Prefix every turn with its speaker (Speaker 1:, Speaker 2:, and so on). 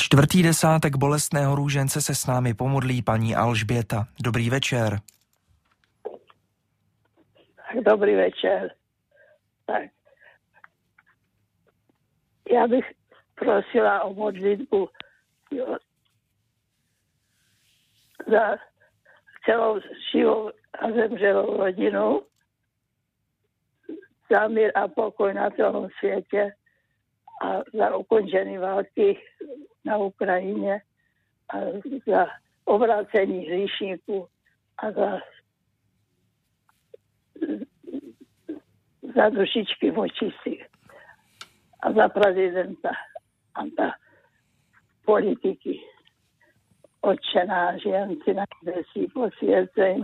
Speaker 1: Čtvrtý desátek bolestného růžence se s námi pomodlí paní Alžběta. Dobrý večer.
Speaker 2: Dobrý večer. Tak. Já bych prosila o modlitbu za celou živou a zemřelou rodinu, za mír a pokoj na celom světě a za ukončení války na Ukrajině a za obrácení hříšníků a za dušičky vočistých a za prezidenta a za politiky. Otče náš, jen si na nebesí posvěcený,